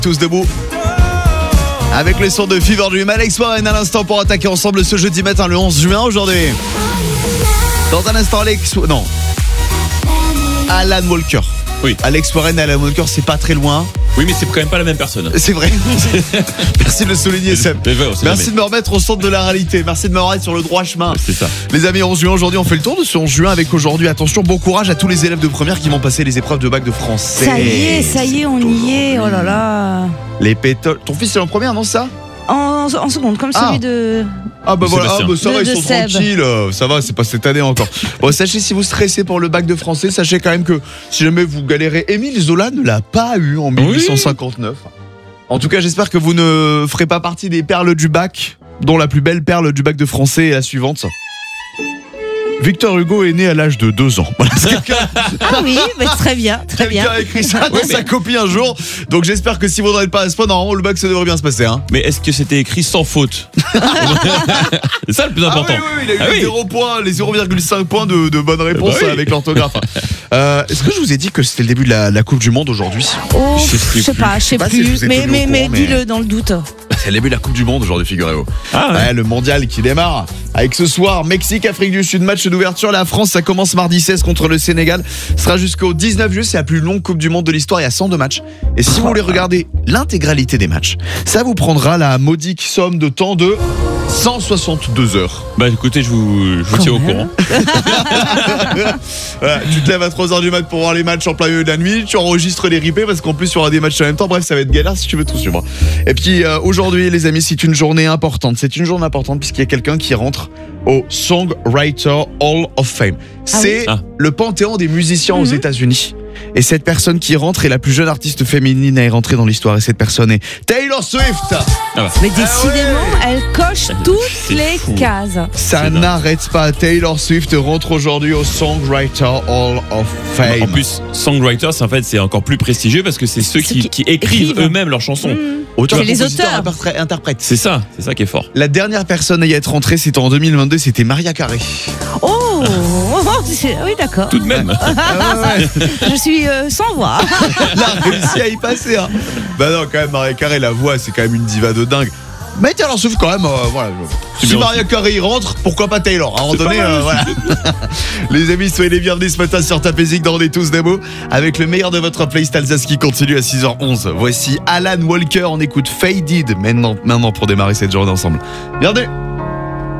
Tous debout. Avec les sons de Fever Dream, Alex Warren à l'instant pour attaquer ensemble ce jeudi matin, le 11 juin aujourd'hui. Dans un instant, Alan Walker. Oui. Alex Warren et Alan Walker, c'est pas très loin. Oui, mais c'est quand même pas la même personne. C'est vrai. Merci de le souligner, Seb. Merci de me remettre au centre de la réalité. Merci de me remettre sur le droit chemin. C'est ça. Les amis, 11 juin, aujourd'hui, on fait le tour de ce 11 juin avec aujourd'hui, attention, bon courage à tous les élèves de première qui vont passer les épreuves de bac de français. Ça y est, on y est. Oh là là. Les pétoles. Ton fils est en première, non, ça? En seconde, comme celui de... Ah bah voilà, Sébastien. ça va, ils sont Seb. tranquilles, ça va, c'est pas cette année encore. Bon, sachez, si vous stressez pour le bac de français, sachez quand même que si jamais vous galérez, Émile Zola ne l'a pas eu en 1859. En tout cas, j'espère que vous ne ferez pas partie des perles du bac, dont la plus belle perle du bac de français est la suivante. Victor Hugo est né à l'âge de 2 ans. Voilà, Ah oui, mais très bien. quelqu'un a écrit ça dans sa copie un jour. Donc j'espère que si vous n'en êtes pas à ce point, normalement le bac ça devrait bien se passer. Hein. Mais est-ce que c'était écrit sans faute? C'est ça le plus important. Oui, il a eu 0 points, les 0,5 points de bonne réponse avec l'orthographe. Est-ce que je vous ai dit que c'était le début de la Coupe du Monde aujourd'hui? Oh, je sais pas si plus. vous êtes Mais tenu au courant, dis-le dans le doute. C'est le début de la Coupe du Monde aujourd'hui, figurez-vous. Ah ouais. Le mondial qui démarre avec ce soir Mexique, Afrique du Sud, match d'ouverture. La France, ça commence mardi 16 contre le Sénégal. Ce sera jusqu'au 19 juillet, c'est la plus longue Coupe du Monde de l'histoire. Il y a 102 matchs. Et si vous voulez regarder l'intégralité des matchs, ça vous prendra la modique somme de temps de 162 heures. Bah écoutez, je vous tiens au courant. Voilà, tu te lèves à 3h du mat pour voir les matchs en plein milieu de la nuit, tu enregistres les replays parce qu'en plus il y aura des matchs en même temps. Bref, ça va être galère si tu veux tout suivre. Et puis aujourd'hui les amis, c'est une journée importante. C'est une journée importante puisqu'il y a quelqu'un qui rentre au Songwriter Hall of Fame. C'est le panthéon des musiciens aux États-Unis. Et cette personne qui rentre est la plus jeune artiste féminine à y rentrer dans l'histoire. Et cette personne est Taylor Swift. Mais décidément, elle coche toutes les cases. Ça n'arrête pas. Taylor Swift rentre aujourd'hui au Songwriter Hall of Fame. En plus, songwriter, c'est encore plus prestigieux parce que c'est ceux qui écrivent eux-mêmes leurs chansons. C'est les auteurs. Interprètes. C'est ça qui est fort. La dernière personne à y être rentrée, c'était en 2022, c'était Mariah Carey. Oh, oui, d'accord. Tout de même. Je suis sans voix. Elle a réussi à y passer. Hein. Bah non, quand même, Mariah Carey, la voix, c'est quand même une diva de dingue. Mais Taylor Swift quand même, voilà. Si Mariah Carey rentre, pourquoi pas Taylor? À un moment donné, voilà. Les amis, soyez les bienvenus ce matin sur Tapézique dans On est tous des mots avec le meilleur de votre playlist Alsace qui continue à 6h11. Voici Alan Walker, on écoute Faded maintenant pour démarrer cette journée ensemble. Bienvenue.